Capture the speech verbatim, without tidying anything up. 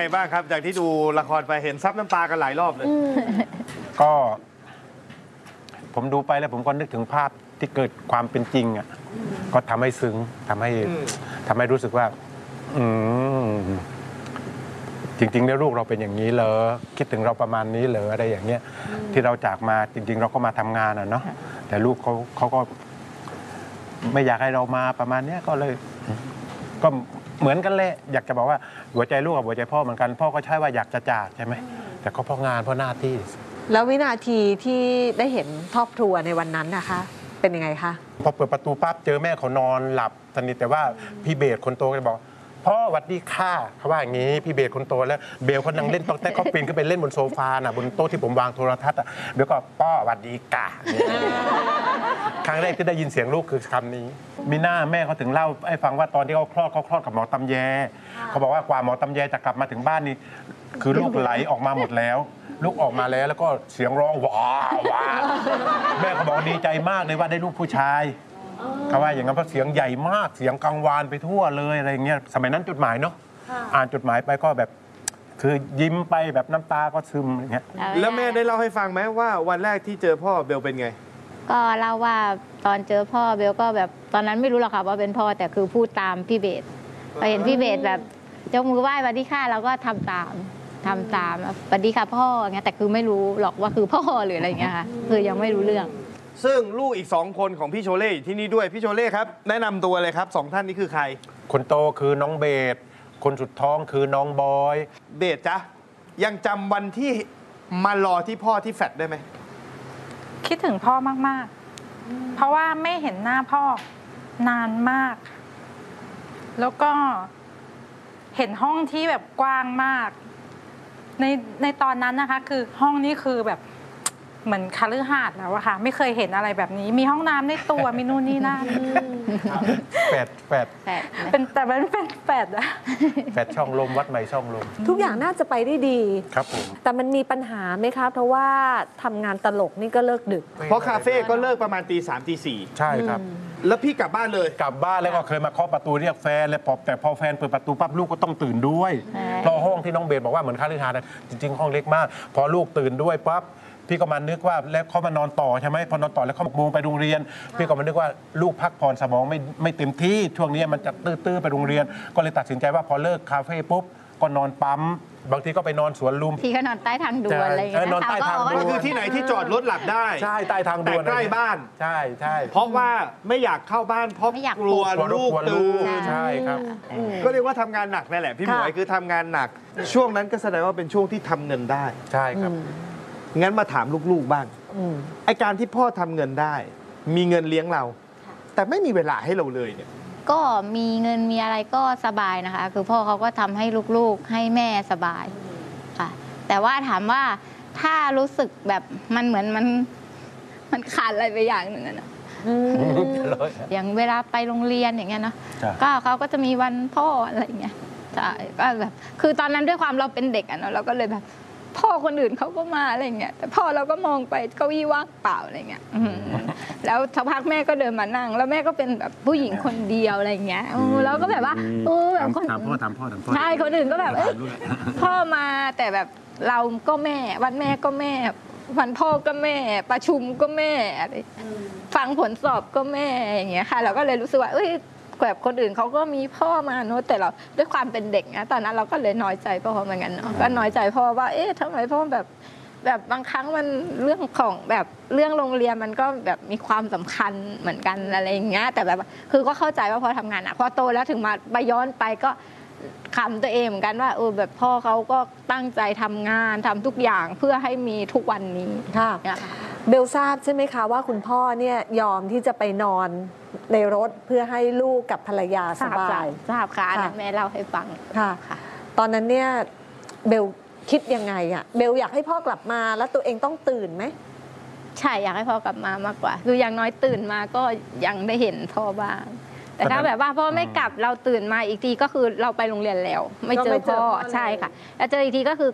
บ้างครับจากที่ดูละครไปเห็นซับน้ำตากันหลายรอบเลยก็ผมดูไปแล้วผมก็นึกถึงภาพที่เกิดความเป็นจริงอ่ะก็ทำให้ซึ้งทำให้ทำให้รู้สึกว่าอืมจริงๆแล้วลูกเราเป็นอย่างนี้เหรอคิดถึงเราประมาณนี้เหรออะไรอย่างเงี้ยที่เราจากมาจริงๆเราก็มาทำงานอ่ะเนาะแต่ลูกเขาเขาก็ไม่อยากให้เรามาประมาณเนี้ยก็เลยก็เหมือนกันเลยอยากจะบอกว่าหัวใจลูกกับหัวใจพ่อเหมือนกันพ่อก็ใช่ว่าอยากจะจากใช่ไหมแต่ก็เพราะงานเพราะหน้าที่แล้ววินาทีที่ได้เห็นครอบครัวในวันนั้นนะคะเป็นยังไงคะพอเปิดประตูปั๊บเจอแม่เขานอนหลับสนิทแต่ว่าพี่เบสคนโตก็บอกพ่อหวัดดีค่ะเขาว่าอย่างนี้พี่เบสคนโตแล้วเบลเขานั่งเล่นต๊อกแต๊กเขาปีนขึ้นไปเล่นบนโซฟาน่ะบนโต๊ะที่ผมวางโทรทัศน์อ่ะเบลก็พ่อหวัดดีกะครั้งแรกที่ได้ยินเสียงลูกคือคำนี้มีหน้าแม่เขาถึงเล่าให้ฟังว่าตอนที่เขาคลอดเขาคลอดกับหมอตำแยเขาบอกว่ากว่าหมอตำแยจะกลับมาถึงบ้านนี่คือลูกไหลออกมาหมดแล้วลูกออกมาแล้วแล้วก็เสียงร้องว้าวว้าแม่เขาบอกดีใจมากเลยว่าได้ลูกผู้ชายเขาว่าอย่างนั้นเพราะเสียงใหญ่มากเสียงกังวานไปทั่วเลยอะไรอย่างเงี้ยสมัยนั้นจดหมายเนาะอ่านจดหมายไปก็แบบคือยิ้มไปแบบน้ำตาก็ซึมอย่างเงี้ยแล้วแม่ได้เล่าให้ฟังไหมว่าวันแรกที่เจอพ่อเบลเป็นไงก็เล่าว่าตอนเจอพ่อเบลก็แบบตอนนั้นไม่รู้หรอกค่ะว่าเป็นพ่อแต่คือพูดตามพี่เบสพอเห็นพี่เบสแบบยกมือไหว้สวัสดีค่ะเราก็ทำตามทำตามสวัสดีค่ะพ่อเงี้ยแต่คือไม่รู้หรอกว่าคือพ่อหรืออะไรเงี้ยค่ะคือยังไม่รู้เรื่องซึ่งลูกอีกสองคนของพี่โชเล่ที่นี่ด้วยพี่โชเล่ครับแนะนำตัวเลยครับสองท่านนี้คือใครคนโตคือน้องเบสคนสุดท้องคือน้องบอยเบสจ๊ะยังจำวันที่มารอที่พ่อที่แฟลตได้ไหมคิดถึงพ่อมากๆเพราะว่าไม่เห็นหน้าพ่อนานมากแล้วก็เห็นห้องที่แบบกว้างมากในในตอนนั้นนะคะคือห้องนี้คือแบบเหมือนคฤหาสน์แล้วอะค่ะไม่เคยเห็นอะไรแบบนี้มีห้องน้ำในตัวมีนู่นนี่นั่นแฝดแฝดเป็นแต่มันเป็นแฝดอะแฝดช่องลมวัดใหม่ช่องลมทุกอย่างน่าจะไปได้ดีครับผมแต่มันมีปัญหาไหมคะเพราะว่าทำงานตลกนี่ก็เลิกดึกเพราะคาเฟ่ก็เลิกประมาณตีสามตีสี่ใช่ครับแล้วพี่กลับบ้านเลยกลับบ้านแล้วก็เคยมาเคาะประตูเรียกแฟนเลยพอแต่พอแฟนเปิดประตูปั๊บลูกก็ต้องตื่นด้วยเพราะห้องที่น้องเบสบอกว่าเหมือนคฤหาสน์จริงๆห้องเล็กมากพอลูกตื่นด้วยปั๊บพี่ก็มานึกว่าแล้วเขามานอนต่อใช่ไหมพอนอนต่อแล้วเขาโมงไปโรงเรียนพี่ก็มานึกว่าลูกพักผ่อนสมองไม่ไม่เต็มที่ช่วงนี้มันจะตื้อๆไปโรงเรียนก็เลยตัดสินใจว่าพอเลิกคาเฟ่ปุ๊บก็นอนปั๊มบางทีก็ไปนอนสวนลุมที่ก็นอนใต้ทางด่วนอะไรอย่างเงี้ยนอนใต้ทางด่วนก็คือที่ไหนที่จอดรถหลับได้ใช่ใต้ทางด่วนแต่ใกล้บ้านใช่ใช่เพราะว่าไม่อยากเข้าบ้านเพราะกลัวลูกตื่นใช่ครับก็เรียกว่าทำงานหนักนั่นแหละพี่หมวยคือทำงานหนักช่วงนั้นก็แสดงว่าเป็นช่วงที่ทำเงินได้ใช่ครับงั้นมาถามลูกๆบ้างไอการที่พ่อทำเงินได้มีเงินเลี้ยงเราแต่ไม่มีเวลาให้เราเลยเนี่ยก็มีเงินมีอะไรก็สบายนะคะคือพ่อเขาก็ทำให้ลูกๆให้แม่สบายค่ะแต่ว่าถามว่าถ้ารู้สึกแบบมันเหมือนมันมันขาดอะไรไปอย่างหนึ่งนะอย่างเวลาไปโรงเรียนอย่างเงี้ยเนาะก็เขาก็จะมีวันพ่ออะไรอย่างเงี้ยใช่ก็แบบคือตอนนั้นด้วยความเราเป็นเด็กอะเนาะเราก็เลยแบบพ่อคนอื่นเขาก็มาอะไรเงี้ยแต่พ่อเราก็มองไปเก้าอี้ว่างเปล่าอะไรเงี้ยแล้วสักพักแม่ก็เดินมานั่งแล้วแม่ก็เป็นแบบผู้หญิงคนเดียวอะไรเงี้ยแล้วก็แบบว่าเออแบบคนถามพ่อถามพ่อถามพ่อใช่คนอื่นก็แบบเอ้ยพ่อมาแต่แบบเราก็แม่วันแม่ก็แม่วันพ่อก็แม่ประชุมก็แม่อะไรฟังผลสอบก็แม่อย่างเงี้ยค่ะเราก็เลยรู้สึกว่าเอ้ยแบบคนอื่นเขาก็มีพ่อมาเนอะแต่เราด้วยความเป็นเด็กนะตอนนั้นเราก็เลยน้อยใจพ่อเหมือนกันเนาะก็น้อยใจพ่อว่าเอ๊ะทำไมพ่อแบบแบบบางครั้งมันเรื่องของแบบเรื่องโรงเรียนมันก็แบบมีความสำคัญเหมือนกันอะไรอย่างเงี้ยแต่แบบคือก็เข้าใจว่าพอทำงานอ่ะพอโตแล้วถึงมาไปย้อนไปก็คำตัวเองเหมือนกันว่าเออแบบพ่อเขาก็ตั้งใจทำงานทำทุกอย่างเพื่อให้มีทุกวันนี้ค่ะเบลทราบใช่ไหมคะว่าคุณพ่อเนี่ยยอมที่จะไปนอนในรถเพื่อให้ลูกกับภรรยาสบายทราบค่ะอันนั้นแม่เล่าให้ฟังค่ะตอนนั้นเนี่ยเบลคิดยังไงอะเบลอยากให้พ่อกลับมาแล้วตัวเองต้องตื่นไหมใช่อยากให้พ่อกลับมามากกว่าคืออย่างน้อยตื่นมาก็ยังได้เห็นพ่อบ้างแต่ถ้าแบบว่าพ่อไม่กลับเราตื่นมาอีกทีก็คือเราไปโรงเรียนแล้วไม่เจอพ่อใช่ค่ะแล้วเจออีกทีก็คือ